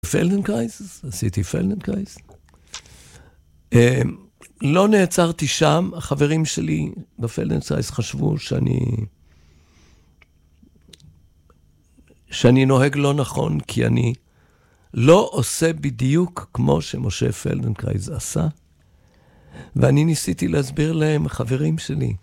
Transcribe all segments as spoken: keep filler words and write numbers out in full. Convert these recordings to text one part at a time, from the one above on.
פלדנקרייס, עשיתי פלדנקרייס. לא נעצרתי שם, החברים שלי בפלדנקרייס חשבו שאני שאני נוהג לא נכון, כי אני לא עושה בדיוק כמו שמשה פלדנקרייס עשה, ואני ניסיתי להסביר להם, חברים שלי,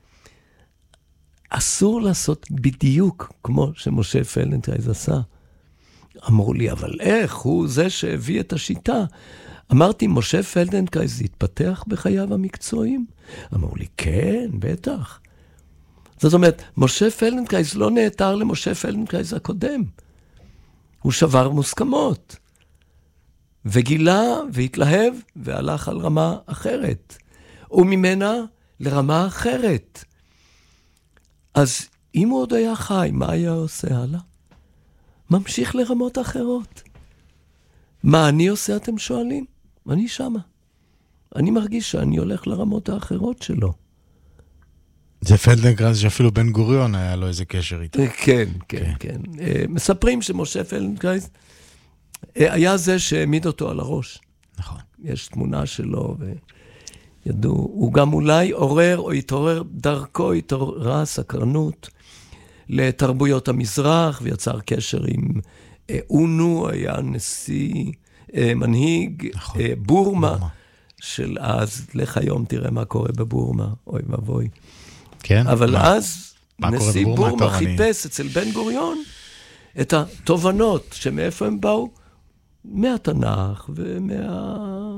אסור לעשות בדיוק כמו שמשה פלדנקרייס עשה. אמרו לי, אבל איך? הוא זה שהביא את השיטה. אמרתי, משה פלדנקרייס התפתח בחייו המקצועיים? אמרו לי, כן, בטח. זאת אומרת, משה פלדנקרייס לא נעתר למשה פלדנקרייס הקודם. הוא שבר מוסכמות. וגילה והתלהב והלך על רמה אחרת. וממנה לרמה אחרת. אז אם הוא עוד היה חי, מה היה עושה הלאה? ממשיך לרמות אחרות. מה אני עושה, אתם שואלים? אני שמה. אני מרגיש שאני הולך לרמות האחרות שלו. זה פלדנקרייס שאפילו בן גוריון היה לו איזה קשר איתו. כן, כן, כן. מספרים שמשה פלדנקרייס היה זה שהעמיד אותו על הראש. נכון. יש תמונה שלו וידעו. הוא גם אולי עורר או התעורר דרכו, התעוררה סקרנות לתרבויות המזרח, ויצר קשר עם אונו, היה נשיא, מנהיג, נכון. בורמה, בורמה של אז, לך היום תראה מה קורה בבורמה, אוי ואבוי. כן? אבל מה? אז מה נשיא בורמה, בורמה חיפש אני... אצל בן גוריון את התובנות, שמאיפה הם באו? מהתנ"ך ומה...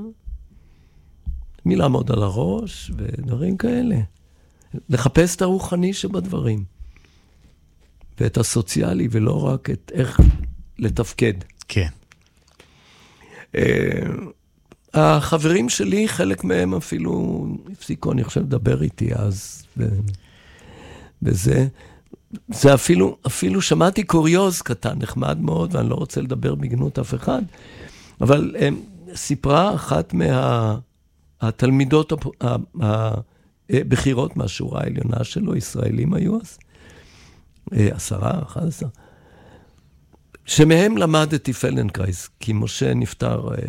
מלעמוד על הראש ודברים כאלה. לחפש את הרוחני שבדברים. ואת הסוציאלי, ולא רק את איך לתפקד. כן. החברים שלי, חלק מהם אפילו הפסיקו, אני חושב, לדבר איתי אז. וזה, זה אפילו, אפילו שמעתי קוריוז קטן, נחמד מאוד, ואני לא רוצה לדבר בגנות אף אחד, אבל סיפרה אחת מהתלמידות הבכירות מהשורה העליונה שלו, ישראלים היו אז, עשרה, אחד עשר, שמהם למדתי פלדנקרייס, כי משה נפטר אה,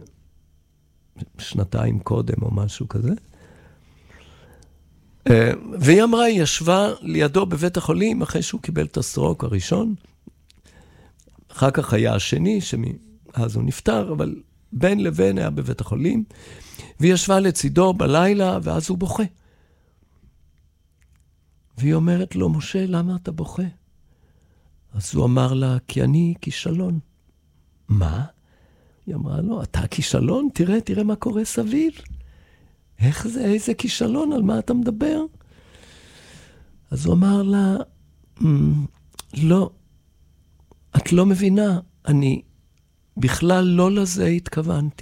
שנתיים קודם או משהו כזה. אה, והיא אמרה, היא ישבה לידו בבית החולים, אחרי שהוא קיבל את הסטרוק הראשון. אחר כך היה השני, שאז הוא נפטר, אבל בין לבין היה בבית החולים, והיא ישבה לצידו בלילה, ואז הוא בוכה. והיא אומרת לו, משה, למה אתה בוכה? אז הוא אמר לה, כי אני כישלון. מה? היא אמרה לו, אתה כישלון? תראה, תראה מה קורה סביב. איך זה, איזה כישלון? על מה אתה מדבר? אז הוא אמר לה, לא, את לא מבינה, אני בכלל לא לזה התכוונתי.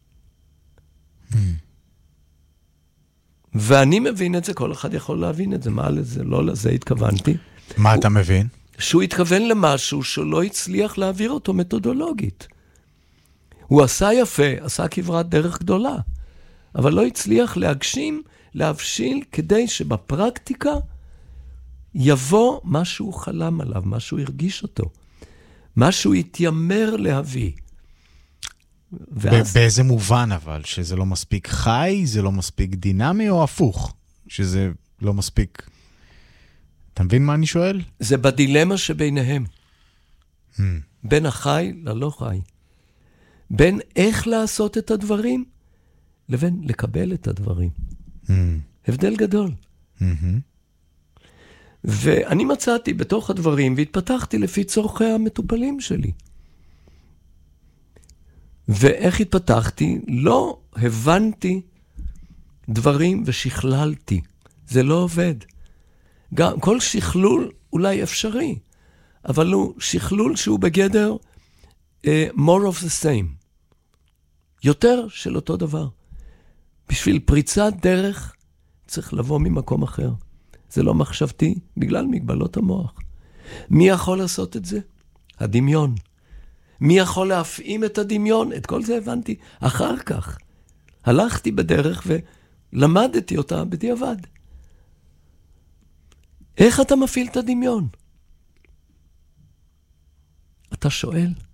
ואני מבין את זה, כל אחד יכול להבין את זה, מה לזה, לא לזה התכוונתי. מה אתה מבין? שהוא התכוון למשהו שלא הצליח להעביר אותו מתודולוגית. הוא עשה יפה, עשה כברת דרך גדולה, אבל לא הצליח להגשים, להבשיל, כדי שבפרקטיקה יבוא מה שהוא חלם עליו, מה שהוא הרגיש אותו, מה שהוא התיימר להביא. ואז... באיזה מובן אבל? שזה לא מספיק חי, זה לא מספיק דינמי או הפוך? שזה לא מספיק... אתה מבין מה אני שואל? זה בדילמה שביניהם. Hmm. בין החי ללא חי. בין איך לעשות את הדברים, לבין לקבל את הדברים. Hmm. הבדל גדול. Mm-hmm. ואני מצאתי בתוך הדברים, והתפתחתי לפי צורכי המטופלים שלי. ואיך התפתחתי? לא הבנתי דברים ושכללתי. זה לא עובד. גם כל שכלול אולי אפשרי, אבל הוא שכלול שהוא בגדר uh, more of the same. יותר של אותו דבר. בשביל פריצת דרך צריך לבוא ממקום אחר. זה לא מחשבתי בגלל מגבלות המוח. מי יכול לעשות את זה? הדמיון. מי יכול להפעים את הדמיון? את כל זה הבנתי אחר כך. הלכתי בדרך ולמדתי אותה בדיעבד. איך אתה מפעיל את הדמיון? אתה שואל?